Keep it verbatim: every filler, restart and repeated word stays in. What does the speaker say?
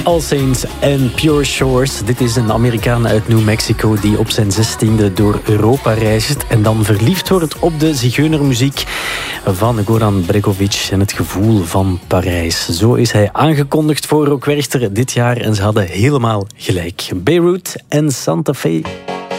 All Saints en Pure Shores. Dit is een Amerikaan uit New Mexico die op zijn zestiende door Europa reist en dan verliefd wordt op de zigeunermuziek van Goran Bregovic en het gevoel van Parijs. Zo is hij aangekondigd voor Rock Werchter dit jaar en ze hadden helemaal gelijk. Beirut en Santa Fe.